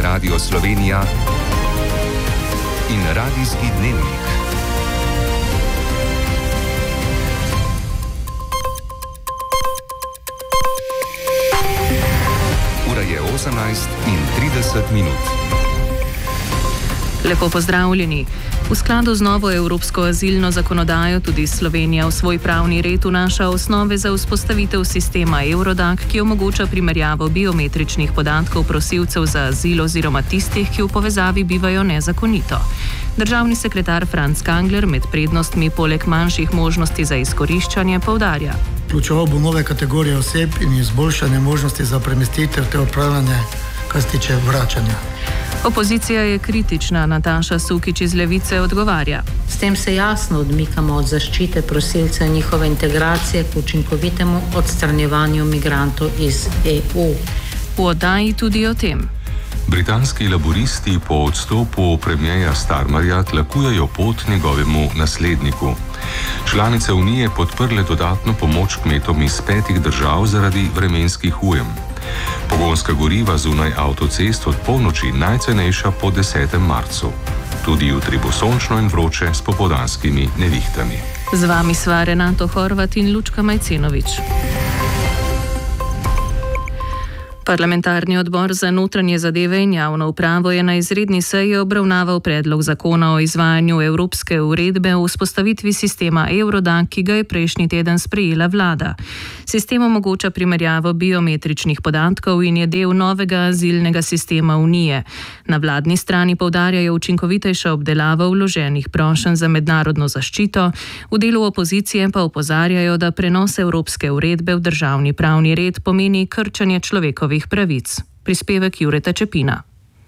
Radio Slovenija in Radijski dnevnik. Ura je 18:30. Lepo pozdravljeni. V skladu z novo evropsko azilno zakonodajo tudi Slovenija v svoj pravni red vnaša osnove za vzpostavitev sistema Eurodac, ki omogoča primerjavo biometričnih podatkov prosilcev za azil oziroma tistih, ki v povezavi bivajo nezakonito. Državni sekretar Franc Kangler med prednostmi poleg manjših možnosti za izkoriščanje poudarja. Vključeval bo nove kategorije oseb in izboljšanje možnosti za premestitev ter upravljanje, kar se tiče vračanja. Opozicija je kritična, Nataša Sukič iz Levice odgovarja. S tem se jasno odmikamo od zaščite prosilcev in njihove integracije k učinkovitemu odstranjevanju migrantov iz EU. V oddaji tudi o tem. Britanski laburisti po odstopu premierja Starmerja tlakujejo pot njegovemu nasledniku. Članice Unije podprle dodatno pomoč kmetom iz 5 držav zaradi vremenskih ujem. Pogonska goriva zunaj avtocest od polnoči najcenejša po 10. marcu. Tudi jutri bo sončno in vroče s popoldanskimi nevihtami. Z vami sva Renato Horvat in Lučka Majcenovič. Parlamentarni odbor za notranje zadeve in javno upravo je na izredni seji obravnaval predlog zakona o izvajanju evropske uredbe o vzpostavitvi sistema Eurodac, ki ga je prejšnji teden sprejela vlada. Sistem omogoča primerjavo biometričnih podatkov in je del novega azilnega sistema Unije. Na vladni strani poudarjajo učinkovitejša obdelava vloženih prošenj za mednarodno zaščito, v delu opozicije pa opozarjajo, da prenos evropske uredbe v državni pravni red pomeni krčenje človekovih pravic. Prispevek Jureta Čepina.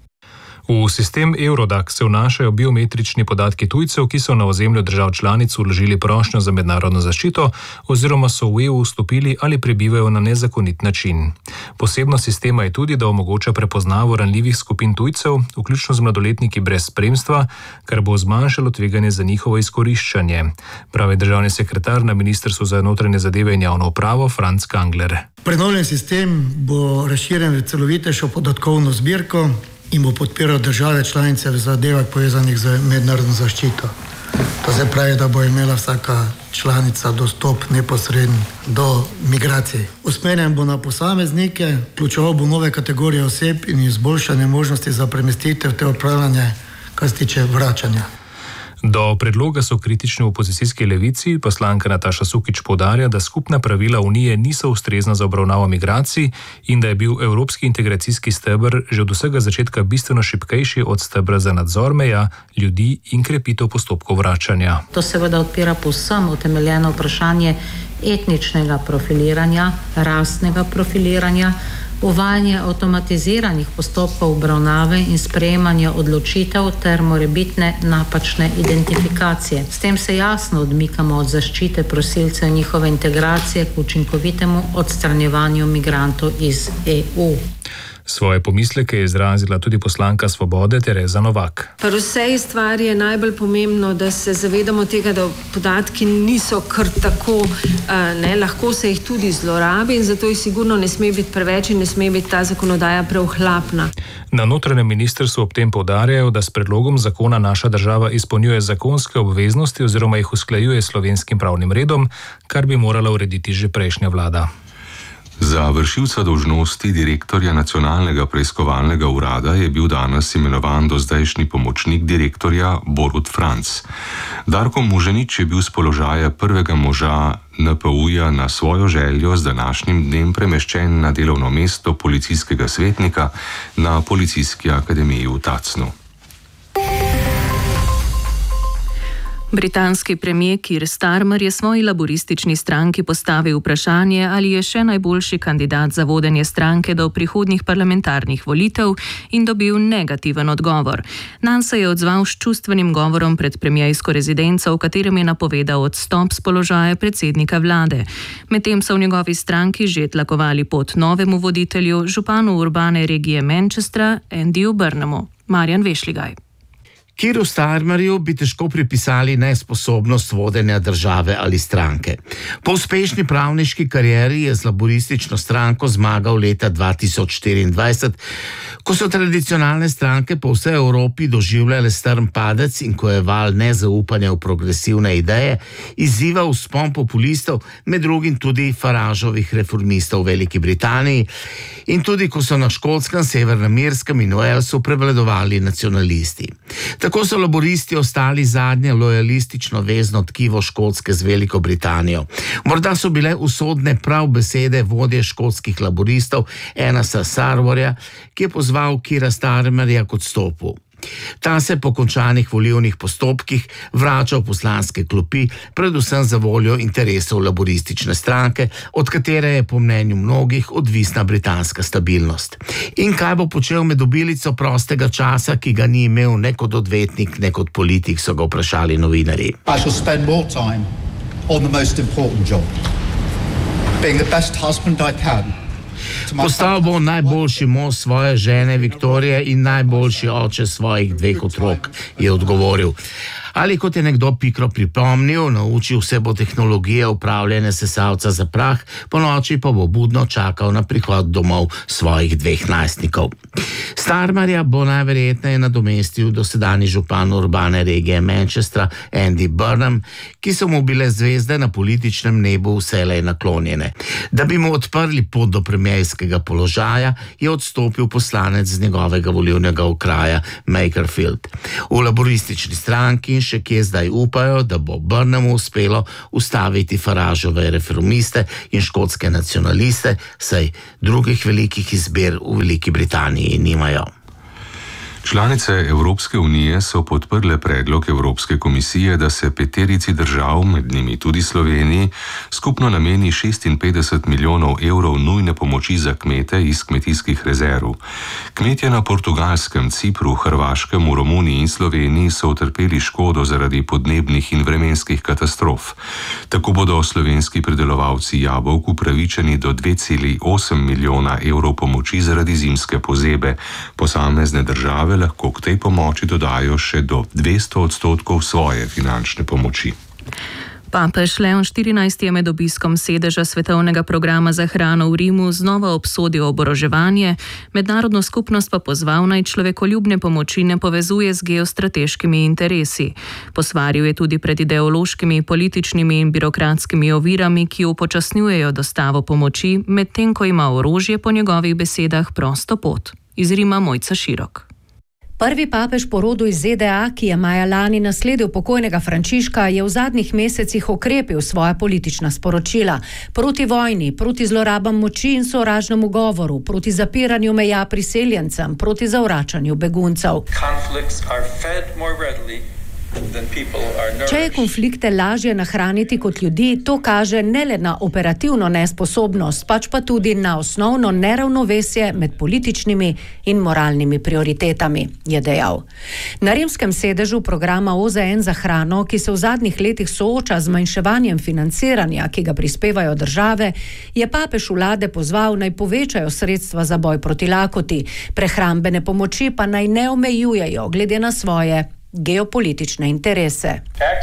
V sistem Eurodac se vnašajo biometrični podatki tujcev, ki so na ozemlju držav članic vložili prošnjo za mednarodno zaščito oziroma so v EU vstopili ali prebivajo na nezakonit način. Posebnost sistema je tudi, da omogoča prepoznavo ranljivih skupin tujcev, vključno z mladoletniki brez spremstva, kar bo zmanjšalo tveganje za njihovo izkoriščanje, pravi državni sekretar na Ministrstvu za notranje zadeve in javno upravo Franc Kangler. Prenovljen sistem bo razširjen v celovitejšo podatkovno zbirko in bo podpiral države članice v zadevah povezanih z mednarodno zaščito. To se pravi, da bo imela vsaka članica dostop neposreden do migracij. Usmerjen bo na posameznike, vključeval bo nove kategorije oseb in izboljšanje možnosti za premestitev ter upravljanje, kar se tiče vračanja. Do predloga so kritični v opozicijski Levici. Poslanka Nataša Sukič poudarja, da skupna pravila Unije niso ustrezna za obravnavo migracij in da je bil evropski integracijski steber že od vsega začetka bistveno šibkejši od stebra za nadzor meja, ljudi in krepitev postopkov vračanja. To seveda odpira povsem utemeljeno vprašanje etničnega profiliranja, rasnega profiliranja, uvajanje avtomatiziranih postopkov obravnave in sprejemanja odločitev ter morebitne napačne identifikacije. S tem se jasno odmikamo od zaščite prosilcev in njihove integracije k učinkovitemu odstranjevanju migrantov iz EU. Svoje pomisleke je izrazila tudi poslanka Svobode Tereza Novak. Pri vsej stvari je najbolj pomembno, da se zavedamo tega, da podatki niso kar tako, lahko se jih tudi zlorabi in zato jih sigurno ne sme biti preveč in ne sme biti ta zakonodaja preohlapna. Na notranjem ministrstvu ob tem poudarjajo, da s predlogom zakona naša država izpolnjuje zakonske obveznosti oziroma jih usklajuje s slovenskim pravnim redom, kar bi morala urediti že prejšnja vlada. Za vršilca dolžnosti direktorja Nacionalnega preiskovalnega urada je bil danes imenovan dozdajšnji pomočnik direktorja Borut Franc. Darko Muženič je bil s položaja prvega moža NPU-ja na svojo željo z današnjim dnem premeščen na delovno mesto policijskega svetnika na Policijski akademiji v Tacnu. Britanski premier Keir Starmer je svoji laburistični stranki postavil vprašanje, ali je še najboljši kandidat za vodenje stranke do prihodnjih parlamentarnih volitev in dobil negativen odgovor. Nanj se je odzval s čustvenim govorom pred premiersko rezidenco, v katerem je napovedal odstop z položaja predsednika vlade. Medtem so v njegovi stranki že tlakovali pot novemu voditelju, županu urbane regije Manchestra, Andyju Burnhamu. Marjan Vešligaj. Kiru Starmerju bi težko pripisali nesposobnost vodenja države ali stranke. Po uspešni pravniški karieri je z laboristično stranko zmagal leta 2024, ko so tradicionalne stranke po vsej Evropi doživljale strm padec in ko je val nezaupanja v progresivne ideje izzival vzpon populistov, med drugim tudi Farageovih reformistov v Veliki Britaniji, in tudi ko so na Škotskem, Severnem Irskem in Walesu prevladovali nacionalisti. Tako so laboristi ostali zadnje lojalistično vezno tkivo Škotske z Veliko Britanijo. Morda so bile usodne prav besede vodje škotskih laboristov Anasa Sarwarja, ki je pozval Kira Starmerja k odstopu. Ta se po končanih volilnih postopkih vrača v poslanske klopi, predvsem za voljo interesov laboristične stranke, od katere je po mnenju mnogih odvisna britanska stabilnost. In kaj bo počel med obilico prostega časa, ki ga ni imel ne kot odvetnik, ne kot politik, so ga vprašali novinarji. I shall spend more time on the most important job, being the best husband I can. Postal bo najboljši mož svoje žene Viktorije in najboljši oče svojih 2 otrok, je odgovoril. Ali kot je nekdo pikro pripomnil, naučil se bo tehnologije upravljanja sesalca za prah, po noči pa bo budno čakal na prihod domov svojih 2 najstnikov. Starmerja bo najverjetneje nadomestil dosedanji župan urbane regije Manchestra Andy Burnham, ki so mu bile zvezde na političnem nebu vselej naklonjene. Da bi mu odprli pot do premierskega položaja, je odstopil poslanec z njegovega volilnega okraja Makerfield. V laboristični stranki in še kje zdaj upajo, da bo Burnhamu uspelo ustaviti Farageove reformiste in škotske nacionaliste, saj drugih velikih izbir v Veliki Britaniji nimajo. Članice Evropske unije so podprle predlog Evropske komisije, da se 5 držav, med njimi tudi Sloveniji, skupno nameni 56 milijonov evrov nujne pomoči za kmete iz kmetijskih rezerv. Kmetje na Portugalskem, Cipru, Hrvaškem, v Romuniji in Sloveniji so utrpeli škodo zaradi podnebnih in vremenskih katastrof. Tako bodo slovenski pridelovalci jabolk upravičeni do 2,8 milijona evrov pomoči zaradi zimske pozebe. Posamezne države lahko k tej pomoči dodajo še do 200% svoje finančne pomoči. Papež Leon XIV je med obiskom sedeža Svetovnega programa za hrano v Rimu znova obsodil oboroževanje, mednarodno skupnost pa pozval, naj človekoljubne pomoči ne povezuje z geostrateškimi interesi. Posvaril je tudi pred ideološkimi, političnimi in birokratskimi ovirami, ki upočasnjujejo dostavo pomoči, medtem ko ima orožje po njegovih besedah prosto pot. Iz Rima Mojca Širok. Prvi papež po rodu iz ZDA, ki je maja lani nasledil pokojnega Frančiška, je v zadnjih mesecih okrepil svoja politična sporočila proti vojni, proti zlorabam moči in sovražnemu govoru, proti zapiranju meja priseljencem, proti zavračanju beguncev. Če je konflikte lažje nahraniti kot ljudi, to kaže ne le na operativno nesposobnost, pač pa tudi na osnovno neravnovesje med političnimi in moralnimi prioritetami, je dejal. Na rimskem sedežu programa OZN za hrano, ki se v zadnjih letih sooča z zmanjševanjem financiranja, ki ga prispevajo države, je papež vlade pozval, naj povečajo sredstva za boj proti lakoti, prehrambene pomoči pa naj ne omejujejo glede na svoje geopolitične interese.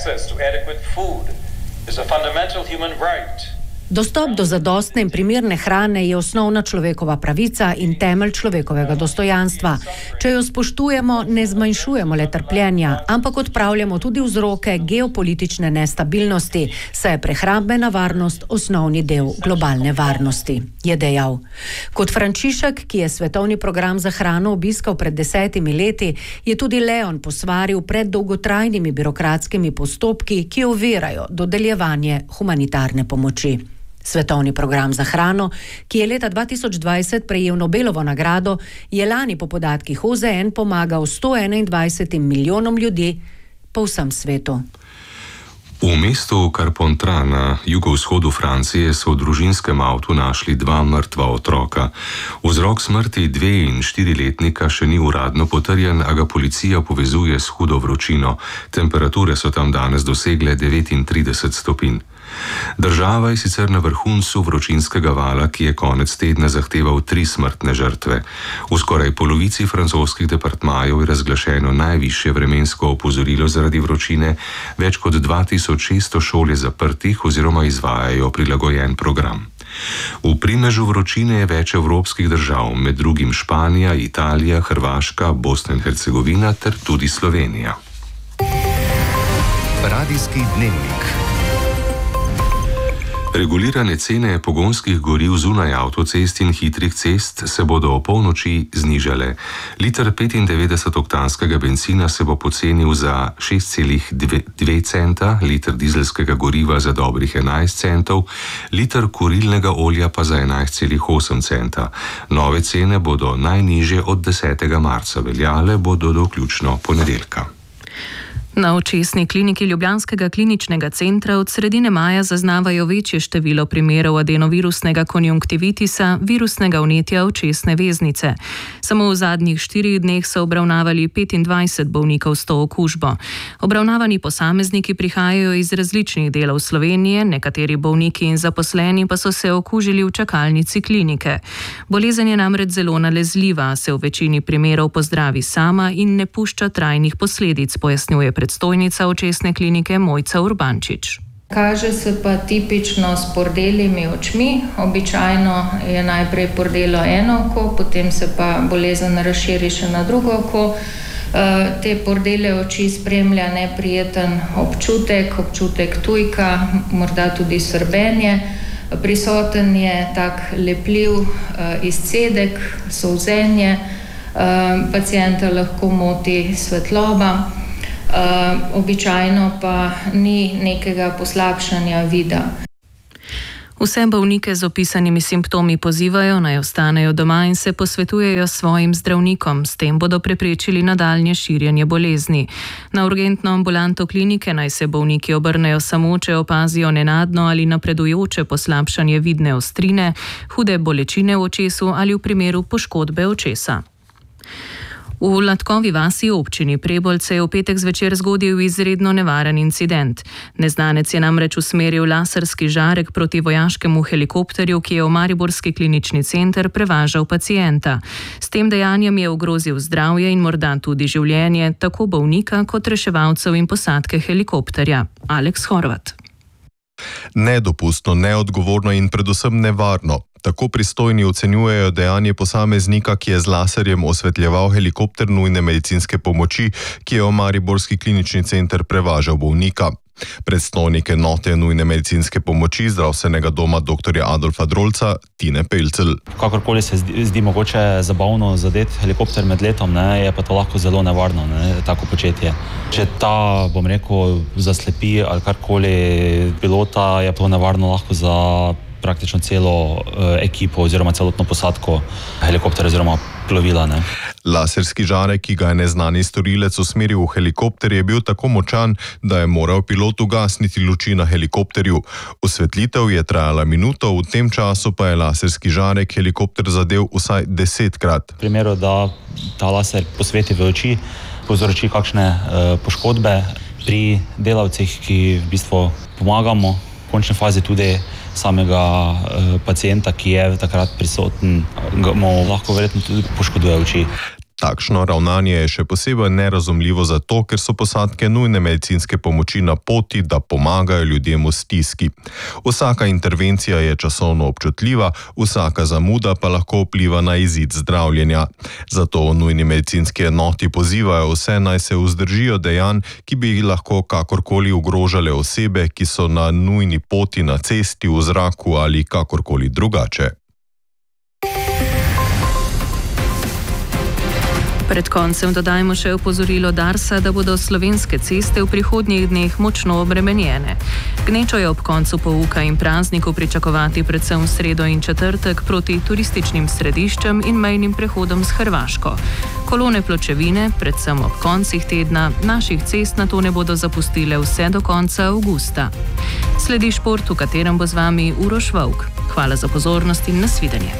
Dostop do zadostne in primerne hrane je osnovna človekova pravica in temelj človekovega dostojanstva. Če jo spoštujemo, ne zmanjšujemo le trpljenja, ampak odpravljamo tudi vzroke geopolitične nestabilnosti, saj je prehrambena varnost osnovni del globalne varnosti, je dejal. Kot Frančišek, ki je svetovni program za hrano obiskal pred 10 leti, je tudi Leon posvaril pred dolgotrajnimi birokratskimi postopki, ki ovirajo dodeljevanje humanitarne pomoči. Svetovni program za hrano, ki je leta 2020 prejel Nobelovo nagrado, je lani po podatkih OZN pomagal 121 milijonom ljudi po vsem svetu. V mestu Carpentras na jugovzhodu Francije so v družinskem avtu našli 2 mrtva otroka. Vzrok smrti 2- in 4-letnika še ni uradno potrjen, a ga policija povezuje s hudo vročino. Temperature so tam danes dosegle 39 stopinj. Država je sicer na vrhuncu vročinskega vala, ki je konec tedna zahteval 3 smrtne žrtve. V skoraj polovici francoskih departmajev je razglašeno najvišje vremensko opozorilo zaradi vročine, več kot 2600 šol je zaprtih oziroma izvajajo prilagojen program. V primežu vročine je več evropskih držav, med drugim Španija, Italija, Hrvaška, Bosna in Hercegovina ter tudi Slovenija. Radijski dnevnik. Regulirane cene pogonskih goriv zunaj avtocest in hitrih cest se bodo o polnoči znižale. Liter 95-oktanskega bencina se bo pocenil za 6,2 centa, liter dizelskega goriva za dobrih 11 centov, liter kurilnega olja pa za 11,8 centa. Nove cene bodo najnižje od 10. marca, veljale bodo do vključno ponedeljka. Na očesni kliniki Ljubljanskega kliničnega centra od sredine maja zaznavajo večje število primerov adenovirusnega konjunktivitisa, virusnega vnetja očesne veznice. Samo v zadnjih 4 dneh so obravnavali 25 bolnikov s to okužbo. Obravnavani posamezniki prihajajo iz različnih delov Slovenije, nekateri bolniki in zaposleni pa so se okužili v čakalnici klinike. Bolezen je namreč zelo nalezljiva, se v večini primerov pozdravi sama in ne pušča trajnih posledic, pojasnjuje predstojnica očesne klinike Mojca Urbančič. Kaže se pa tipično s pordelimi očmi. Običajno je najprej pordelo eno oko, potem se pa bolezen razširi še na drugo oko. Te pordele oči spremlja neprijeten občutek tujka, morda tudi srbenje. Prisoten je tak lepljiv izcedek, solzenje. Pacienta lahko moti svetloba. Običajno pa ni nekega poslabšanja vida. Vse bolnike z opisanimi simptomi pozivajo, naj ostanejo doma in se posvetujejo s svojim zdravnikom. S tem bodo preprečili nadaljnje širjenje bolezni. Na urgentno ambulanto klinike naj se bolniki obrnejo samo, če opazijo nenadno ali napredujoče poslabšanje vidne ostrine, hude bolečine v očesu ali v primeru poškodbe očesa. V Latkovi vasi občini Prebold se je v petek zvečer zgodil izredno nevaren incident. Neznanec je namreč usmeril laserski žarek proti vojaškemu helikopterju, ki je v mariborski klinični center prevažal pacienta. S tem dejanjem je ogrozil zdravje in morda tudi življenje tako bolnika kot reševalcev in posadke helikopterja. Aleks Horvat. Nedopustno, neodgovorno in predvsem nevarno. Tako pristojni ocenjujejo dejanje posameznika, ki je z laserjem osvetljeval helikopter nujne medicinske pomoči, ki je v mariborski klinični center prevažal bolnika. Predstojnik enote nujne medicinske pomoči zdravstvenega doma dr. Adolfa Drolca, Tine Pelcel. Kakorkoli se zdi mogoče zabavno zadeti helikopter med letom, je pa to lahko zelo nevarno, tako početje. Če ta, zaslepi ali karkoli pilota, je to nevarno lahko za praktično celo ekipo oziroma celotno posadko helikoptera oziroma plovila. Laserski žarek, ki ga je neznani storilec usmeril v helikopter, je bil tako močan, da je moral pilot ugasniti luči na helikopterju. Osvetlitev je trajala minuto, v tem času pa je laserski žarek helikopter zadel vsaj 10-krat. V primeru, da ta laser posveti v oči, povzroči kakšne poškodbe pri delavcih, ki v bistvu pomagamo, v končni fazi tudi samega pacienta, ki je takrat prisoten, mu lahko verjetno tudi poškoduje oči. Takšno ravnanje je še posebej nerazumljivo zato, ker so posadke nujne medicinske pomoči na poti, da pomagajo ljudem v stiski. Vsaka intervencija je časovno občutljiva, vsaka zamuda pa lahko vpliva na izid zdravljenja. Zato v nujni medicinski enoti pozivajo vse, naj se vzdržijo dejanj, ki bi jih lahko kakorkoli ogrožale osebe, ki so na nujni poti na cesti, v zraku ali kakorkoli drugače. Pred koncem dodajmo še opozorilo Darsa, da bodo slovenske ceste v prihodnjih dneh močno obremenjene. Gnečo je ob koncu pouka in prazniku pričakovati predvsem v sredo in četrtek proti turističnim središčem in mejnim prehodom s Hrvaško. Kolone pločevine, predvsem ob koncih tedna, naših cest nato ne bodo zapustile vse do konca avgusta. Sledi šport, v katerem bo z vami Uroš Vovk. Hvala za pozornost in nasvidenje.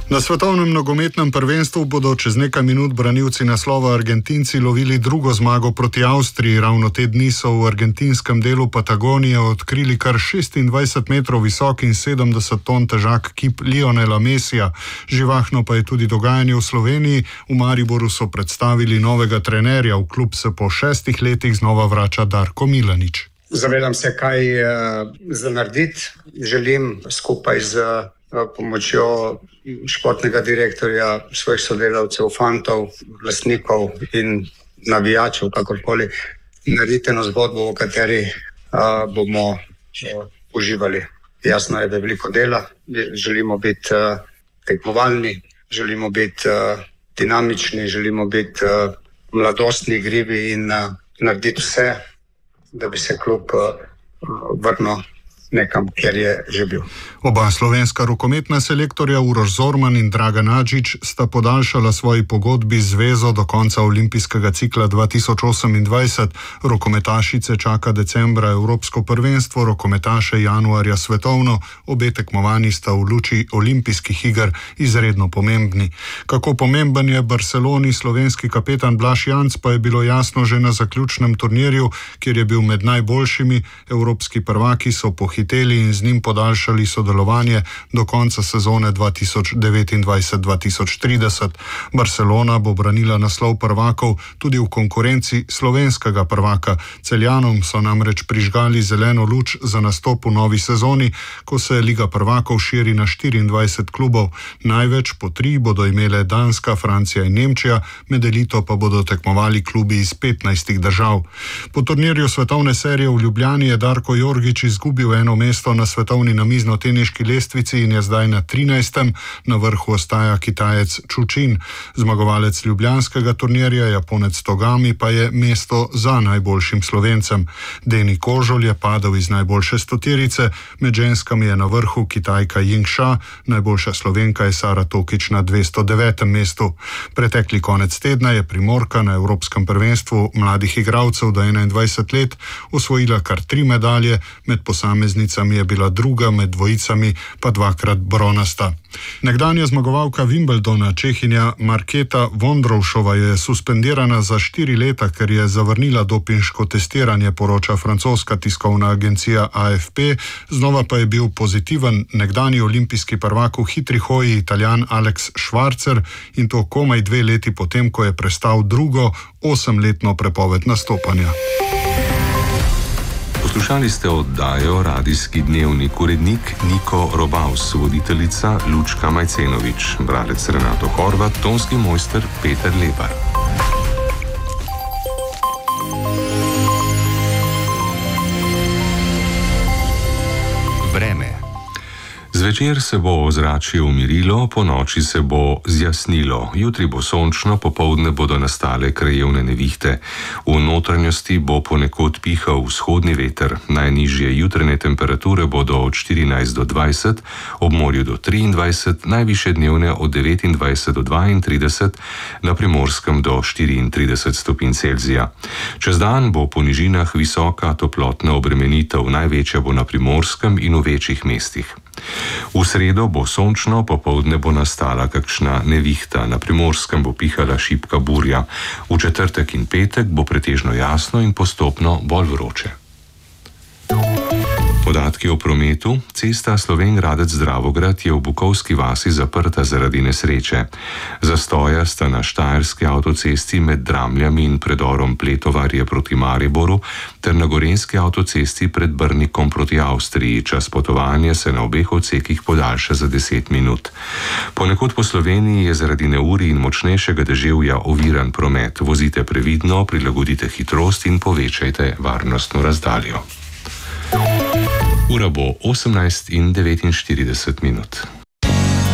Na svetovnem nogometnem prvenstvu bodo čez nekaj minut branilci naslova Argentinci lovili drugo zmago proti Avstriji. Ravno te dni so v argentinskem delu Patagonije odkrili kar 26 metrov visok in 70 ton težak kip Lionela Messija. Živahno pa je tudi dogajanje v Sloveniji. V Mariboru so predstavili novega trenerja. V klub se po 6 letih znova vrača Darko Milanič. Zavedam se, kaj za narediti. Želim skupaj z pomočjo športnega direktorja, svojih sodelavcev, fantov, lastnikov in navijačev, kakorkoli, narediti eno zgodbo, v kateri bomo uživali. Jasno je, da je veliko dela, želimo biti tekmovalni, želimo biti dinamični, želimo biti mladostni, igrivi in narediti vse, da bi se klub vrnil nekam, kjer je že bil. Oba slovenska rokometna selektorja Uroš Zorman in Dragan Adžič sta podaljšala svoji pogodbi z zvezo do konca olimpijskega cikla 2028. Rokometašice čaka decembra evropsko prvenstvo, rokometaše januarja svetovno. Obe tekmovanji sta v luči olimpijskih iger izredno pomembni. Kako pomemben je Barceloni slovenski kapetan Blaž Janc, pa je bilo jasno že na zaključnem turnirju, kjer je bil med najboljšimi. Evropski prvaki so pohiteli in z njim podaljšali sodelovanje do konca sezone 2029-2030. Barcelona bo branila naslov prvakov tudi v konkurenci slovenskega prvaka. Celjanom so namreč prižgali zeleno luč za nastop v novi sezoni, ko se Liga prvakov širi na 24 klubov. Največ po 3 bodo imele Danska, Francija in Nemčija, med elito pa bodo tekmovali klubi iz 15 držav. Po turnirju svetovne serije v Ljubljani je Darko Jorgič izgubil eno mesto na svetovni namizno-teniški lestvici in je zdaj na 13. Na vrhu ostaja Kitajec Čučin. Zmagovalec ljubljanskega turnirja, Japonec Togami, pa je mesto za najboljšim Slovencem. Deni Kožol je padel iz najboljše stoterice, med ženskami je na vrhu Kitajka Ying Sha, najboljša Slovenka je Sara Tokič na 209. mestu. Pretekli konec tedna je Primorka na Evropskem prvenstvu mladih igralcev do 21 let osvojila kar 3 medalje, med posameznicami je bila druga, med dvojicami pa 2-krat bronasta. Nekdanja zmagovalka Wimbledona, Čehinja Marketa Vondroušova, je suspendirana za 4 leta, ker je zavrnila dopinško testiranje, poroča francoska tiskovna agencija AFP. Znova pa je bil pozitiven nekdanji olimpijski prvak v hitri hoji Italijan Alex Schwarzer, in to komaj 2 leti potem, ko je prestal drugo 8-letno prepoved nastopanja. Poslušali ste oddajo Radijski dnevnik, urednik Niko Robaus, voditeljica Lučka Majcenovič, bralec Renato Horvat, tonski mojster Peter Lepar. Vreme. Zvečer se bo ozračje umirilo, po noči se bo zjasnilo. Jutri bo sončno, popoldne bodo nastale krajevne nevihte. V notranjosti bo ponekod pihal vzhodni veter. Najnižje jutranje temperature bodo od 14 do 20, ob morju do 23, najvišje dnevne od 29 do 32, na Primorskem do 34 stopinj Celzija. Čez dan bo po nižinah visoka toplotna obremenitev, največja bo na Primorskem in v večjih mestih. V sredo bo sončno, popoldne bo nastala kakšna nevihta, na Primorskem bo pihala šibka burja. V četrtek in petek bo pretežno jasno in postopno bolj vroče. Podatki o prometu. Cesta Slovenj Gradec-Dravograd je v Bukovski vasi zaprta zaradi nesreče. Zastoja sta na Štajerski avtocesti med Dramljami in predorom Pletovarje proti Mariboru ter na Gorenjski avtocesti pred Brnikom proti Avstriji. Čas potovanja se na obeh odsekih podaljša za 10 minut. Ponekod po Sloveniji je zaradi neurij in močnejšega deževja oviran promet. Vozite previdno, prilagodite hitrost in povečajte varnostno razdaljo. Ura bo 18:49.